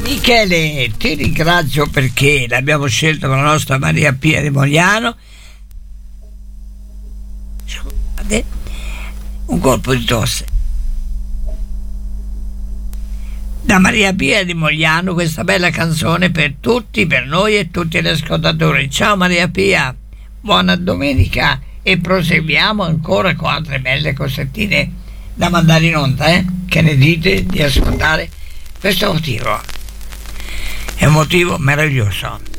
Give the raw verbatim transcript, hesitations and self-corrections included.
Michele, ti ringrazio perché l'abbiamo scelto con la nostra Maria Pia di Mogliano. Scusate, un colpo di tosse. Da Maria Pia di Mogliano, questa bella canzone per tutti, per noi e tutti gli ascoltatori. Ciao Maria Pia, buona domenica e proseguiamo ancora con altre belle cosettine da mandare in onda, eh? Che ne dite di ascoltare questo motivo? È un motivo meraviglioso.